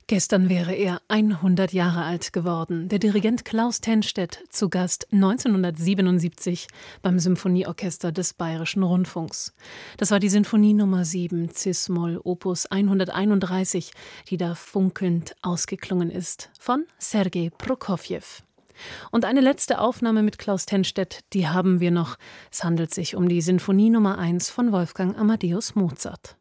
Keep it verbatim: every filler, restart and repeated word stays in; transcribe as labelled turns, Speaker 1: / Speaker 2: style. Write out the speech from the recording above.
Speaker 1: Gestern wäre er hundert Jahre alt geworden. Der Dirigent Klaus Tennstedt zu Gast neunzehnhundertsiebenundsiebzig beim Symphonieorchester des Bayerischen Rundfunks. Das war die Sinfonie Nummer sieben, cis-Moll, Opus hunderteinunddreißig, die da funkelnd ausgeklungen ist, von Sergei Prokofjew. Und eine letzte Aufnahme mit Klaus Tennstedt, die haben wir noch. Es handelt sich um die Sinfonie Nummer eins von Wolfgang Amadeus Mozart.